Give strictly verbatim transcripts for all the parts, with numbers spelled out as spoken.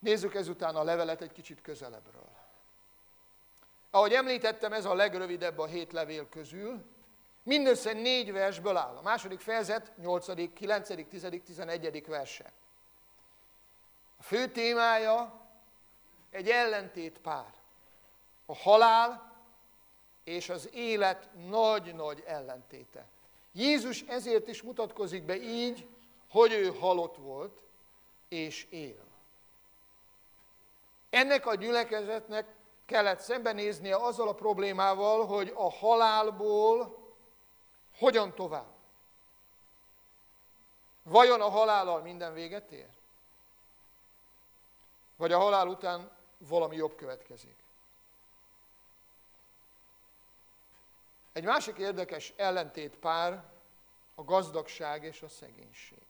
Nézzük ezután a levelet egy kicsit közelebbről. Ahogy említettem, ez a legrövidebb a hét levél közül. Mindössze négy versből áll. A második fejezet nyolcadik, kilencedik, tizedik, tizenegyedik verse. A fő témája egy ellentétpár. A halál és az élet nagy-nagy ellentéte. Jézus ezért is mutatkozik be így, hogy ő halott volt és él. Ennek a gyülekezetnek kellett szembenéznie azzal a problémával, hogy a halálból hogyan tovább. Vajon a halállal minden véget ér? Vagy a halál után valami jobb következik? Egy másik érdekes ellentétpár a gazdagság és a szegénység.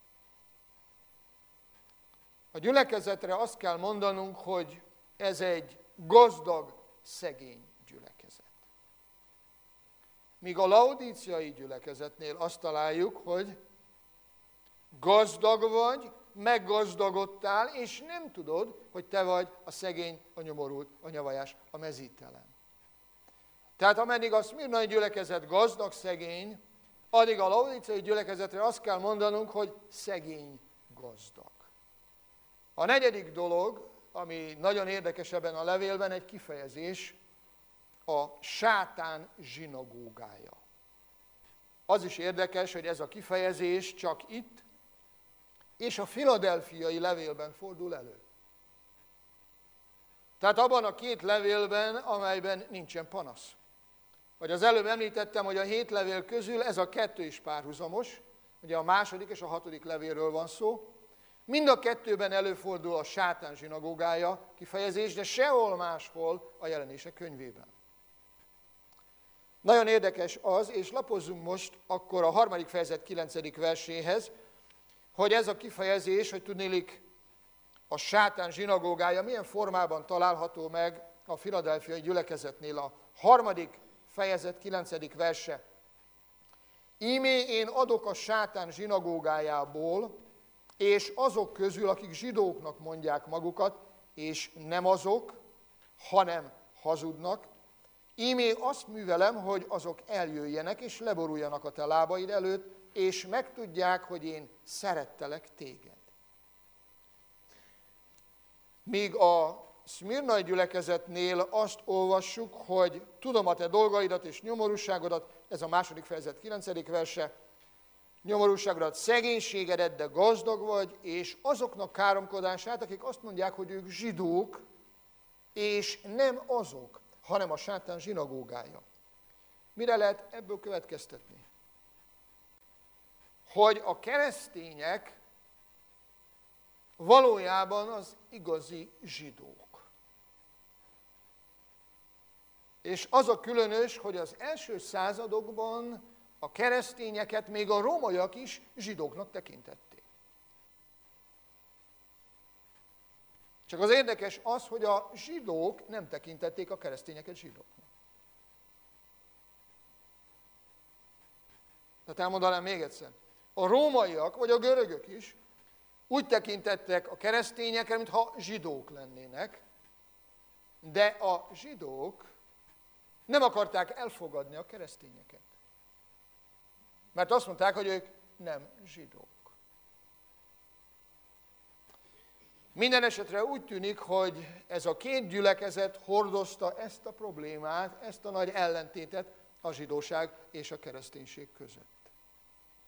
A gyülekezetre azt kell mondanunk, hogy ez egy gazdag-szegény gyülekezet. Míg a laodíciai gyülekezetnél azt találjuk, hogy gazdag vagy, meggazdagodtál, és nem tudod, hogy te vagy a szegény, a nyomorult, a nyavajás, a mezítelen. Tehát ameddig a szmirnai gyülekezet gazdag, szegény, addig a laodíciai gyülekezetre azt kell mondanunk, hogy szegény, gazdag. A negyedik dolog, ami nagyon érdekes ebben a levélben, egy kifejezés, a sátán zsinagógája. Az is érdekes, hogy ez a kifejezés csak itt, és a filadelfiai levélben fordul elő. Tehát abban a két levélben, amelyben nincsen panasz. Vagy az előbb említettem, hogy a hét levél közül ez a kettő is párhuzamos, ugye a második és a hatodik levélről van szó. Mind a kettőben előfordul a sátán zsinagógája kifejezés, de sehol máshol a Jelenések könyvében. Nagyon érdekes az, és lapozzunk most akkor a harmadik fejezet kilencedik verséhez, hogy ez a kifejezés, hogy tudnélik a sátán zsinagógája milyen formában található meg a filadelfiai gyülekezetnél. A harmadik fejezet kilencedik verse. Ímé én adok a sátán zsinagógájából, és azok közül, akik zsidóknak mondják magukat, és nem azok, hanem hazudnak, ímé azt művelem, hogy azok eljöjjenek, és leboruljanak a te lábaid előtt, és megtudják, hogy én szerettelek téged. Míg a szmirnai gyülekezetnél azt olvassuk, hogy tudom a te dolgaidat és nyomorúságodat, ez a második fejezet kilencedik verse, nyomorúságodat, szegénységedet, de gazdag vagy, és azoknak káromkodását, akik azt mondják, hogy ők zsidók, és nem azok, hanem a sátán zsinagógája. Mire lehet ebből következtetni? Hogy a keresztények valójában az igazi zsidók. És az a különös, hogy az első századokban a keresztényeket még a rómaiak is zsidóknak tekintették. Csak az érdekes az, hogy a zsidók nem tekintették a keresztényeket zsidóknak. Tehát elmondanám még egyszer. A rómaiak, vagy a görögök is úgy tekintettek a keresztényekre, mintha zsidók lennének, de a zsidók nem akarták elfogadni a keresztényeket. Mert azt mondták, hogy ők nem zsidók. Minden esetre úgy tűnik, hogy ez a két gyülekezet hordozta ezt a problémát, ezt a nagy ellentétet a zsidóság és a kereszténység között.